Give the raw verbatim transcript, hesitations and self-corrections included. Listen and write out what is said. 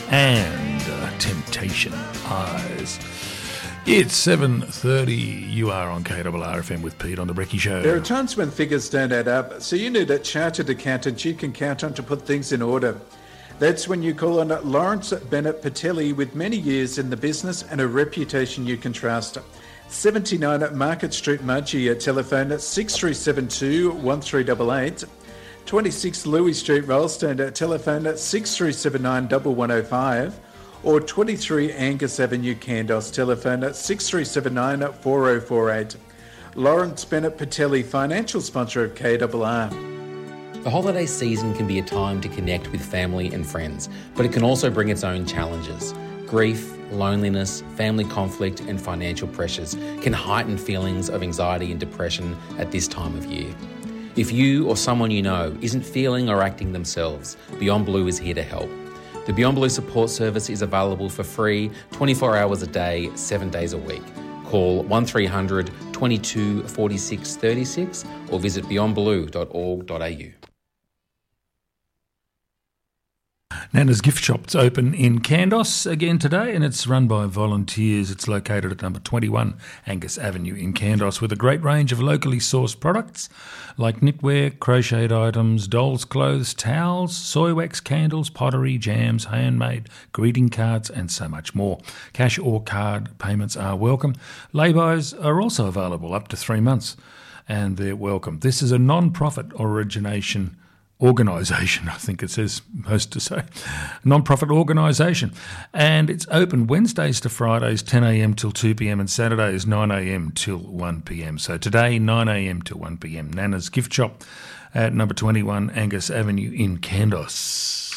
and uh, Temptation Eyes. It's seven thirty. You are on K R R F M with Pete on The Brekkie Show. There are times when figures don't add up, so you need a chartered accountant you can count on to put things in order. That's when you call on Lawrence Bennett Patelli, with many years in the business and a reputation you can trust. seventy-nine Market Street, Mudgee, at telephone six three seven two, one three eight eight. twenty-six Louis Street, Rollstone, at telephone six three seven nine, one one zero five. Or twenty-three Angus Avenue, Kandos, telephone at six three seven nine, four zero four eight. Lawrence Bennett Patelli, financial sponsor of K R R. The holiday season can be a time to connect with family and friends, but it can also bring its own challenges. Grief, loneliness, family conflict and financial pressures can heighten feelings of anxiety and depression at this time of year. If you or someone you know isn't feeling or acting themselves, Beyond Blue is here to help. The Beyond Blue support service is available for free twenty-four hours a day, seven days a week. Call one three hundred, twenty-two, forty-six, thirty-six or visit beyond blue dot org dot a u. Nana's Gift Shop's open in Kandos again today, and it's run by volunteers. It's located at number twenty-one Angus Avenue in Kandos, with a great range of locally sourced products like knitwear, crocheted items, dolls' clothes, towels, soy wax, candles, pottery, jams, handmade, greeting cards and so much more. Cash or card payments are welcome. Lay-bys are also available up to three months, and they're welcome. This is a non-profit origination organisation, I think it says most to say, non-profit organisation, and it's open Wednesdays to Fridays ten a m till two p m and Saturdays nine a m till one p m. So today nine a m to one p m. Nana's Gift Shop at number twenty-one Angus Avenue in Kandos.